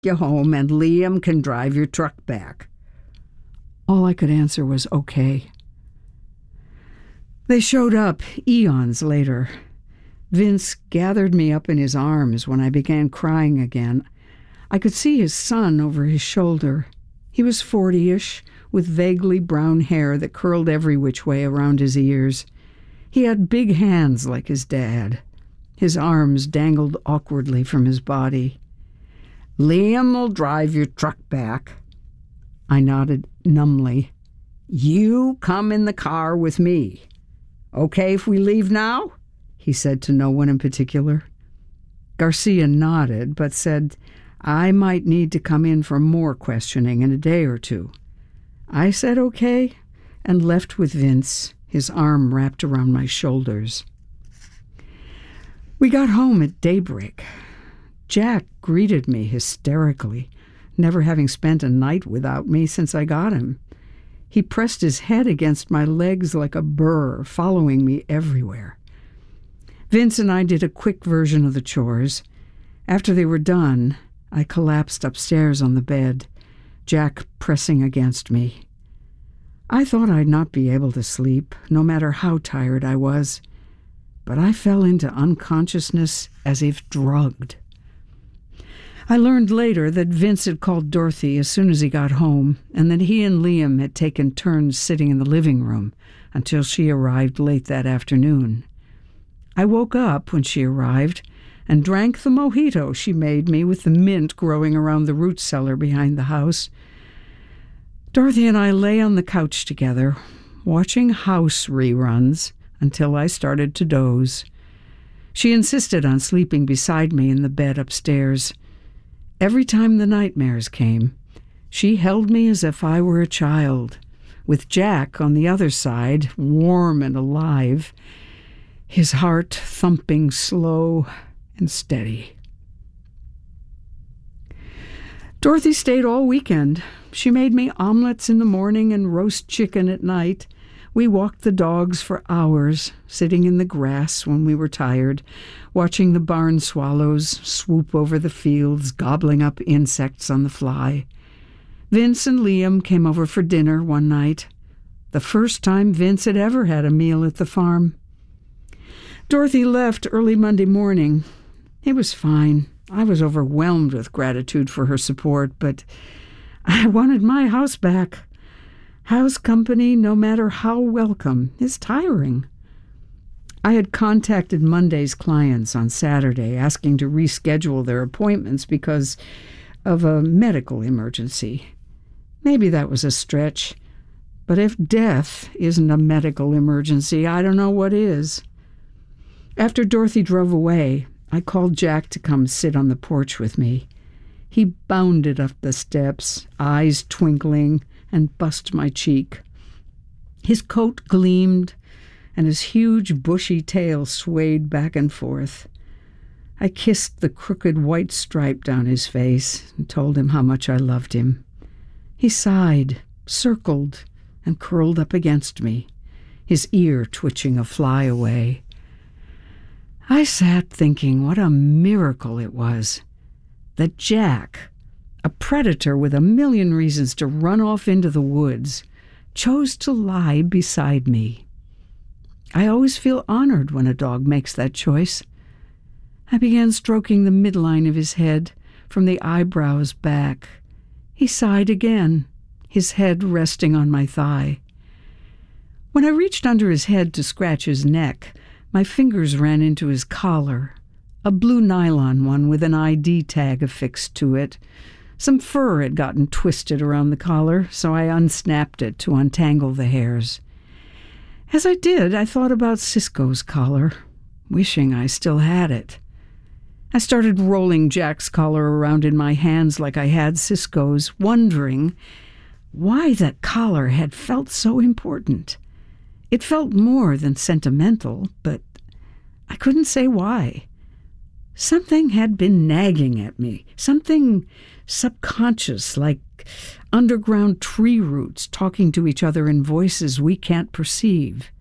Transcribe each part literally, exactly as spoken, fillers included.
you home and Liam can drive your truck back." All I could answer was okay. They showed up eons later. Vince gathered me up in his arms when I began crying again. I could see his son over his shoulder. He was forty-ish, with vaguely brown hair that curled every which way around his ears. He had big hands like his dad. His arms dangled awkwardly from his body. "Liam will drive your truck back." I nodded numbly. "You come in the car with me. Okay if we leave now?" he said to no one in particular. Garcia nodded, but said I might need to come in for more questioning in a day or two. I said okay, and left with Vince, his arm wrapped around my shoulders. We got home at daybreak. Jack greeted me hysterically, never having spent a night without me since I got him. He pressed his head against my legs like a burr, following me everywhere. Vince and I did a quick version of the chores. After they were done, I collapsed upstairs on the bed, Jack pressing against me. I thought I'd not be able to sleep, no matter how tired I was, but I fell into unconsciousness as if drugged. I learned later that Vince had called Dorothy as soon as he got home, and that he and Liam had taken turns sitting in the living room until she arrived late that afternoon. I woke up when she arrived and drank the mojito she made me with the mint growing around the root cellar behind the house. Dorothy and I lay on the couch together, watching House reruns until I started to doze. She insisted on sleeping beside me in the bed upstairs. Every time the nightmares came, she held me as if I were a child, with Jack on the other side, warm and alive, his heart thumping slow and steady. Dorothy stayed all weekend. She made me omelets in the morning and roast chicken at night. We walked the dogs for hours, sitting in the grass when we were tired, watching the barn swallows swoop over the fields, gobbling up insects on the fly. Vince and Liam came over for dinner one night, the first time Vince had ever had a meal at the farm. Dorothy left early Monday morning. It was fine. I was overwhelmed with gratitude for her support, but I wanted my house back. House company, no matter how welcome, is tiring. I had contacted Monday's clients on Saturday, asking to reschedule their appointments because of a medical emergency. Maybe that was a stretch, but if death isn't a medical emergency, I don't know what is. After Dorothy drove away, I called Jack to come sit on the porch with me. He bounded up the steps, eyes twinkling, and bussed my cheek. His coat gleamed, and his huge bushy tail swayed back and forth. I kissed the crooked white stripe down his face and told him how much I loved him. He sighed, circled, and curled up against me, his ear twitching a fly away. I sat thinking what a miracle it was that Jack, a predator with a million reasons to run off into the woods, chose to lie beside me. I always feel honored when a dog makes that choice. I began stroking the midline of his head from the eyebrows back. He sighed again, his head resting on my thigh. When I reached under his head to scratch his neck, my fingers ran into his collar, a blue nylon one with an I D tag affixed to it. Some fur had gotten twisted around the collar, so I unsnapped it to untangle the hairs. As I did, I thought about Cisco's collar, wishing I still had it. I started rolling Jack's collar around in my hands like I had Cisco's, wondering why that collar had felt so important. It felt more than sentimental, but I couldn't say why. Something had been nagging at me, something subconscious, like underground tree roots talking to each other in voices we can't perceive.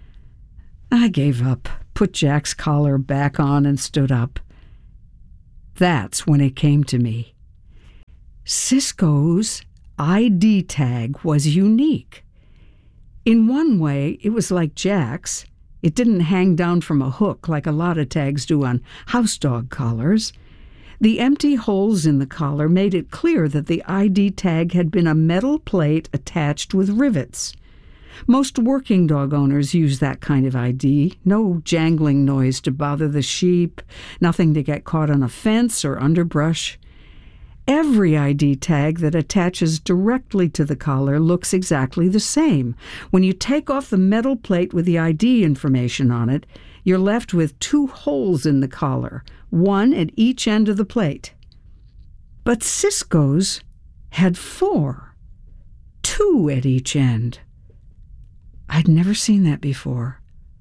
I gave up, put Jack's collar back on, and stood up. That's when it came to me. Cisco's I D tag was unique. In one way, it was like Jack's. It didn't hang down from a hook like a lot of tags do on house dog collars. The empty holes in the collar made it clear that the I D tag had been a metal plate attached with rivets. Most working dog owners use that kind of I D. No jangling noise to bother the sheep, nothing to get caught on a fence or underbrush. Every I D tag that attaches directly to the collar looks exactly the same. When you take off the metal plate with the I D information on it, you're left with two holes in the collar, one at each end of the plate. But Cisco's had four, two at each end. I'd never seen that before.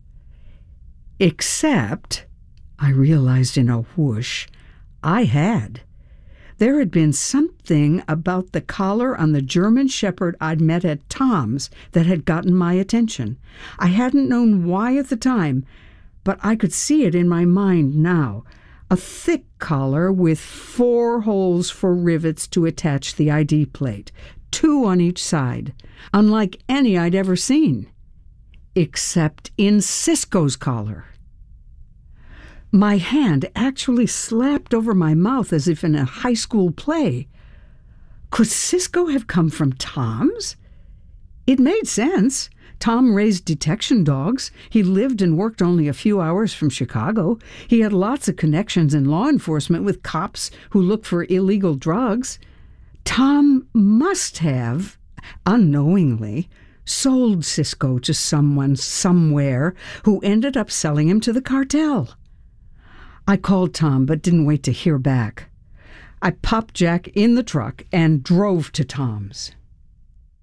Except, I realized in a whoosh, I had. There had been something about the collar on the German Shepherd I'd met at Tom's that had gotten my attention. I hadn't known why at the time, but I could see it in my mind now. A thick collar with four holes for rivets to attach the I D plate, two on each side, unlike any I'd ever seen, except in Cisco's collar. My hand actually slapped over my mouth as if in a high school play. Could Cisco have come from Tom's? It made sense. Tom raised detection dogs. He lived and worked only a few hours from Chicago. He had lots of connections in law enforcement with cops who look for illegal drugs. Tom must have, unknowingly, sold Cisco to someone somewhere who ended up selling him to the cartel. I called Tom, but didn't wait to hear back. I popped Jack in the truck and drove to Tom's.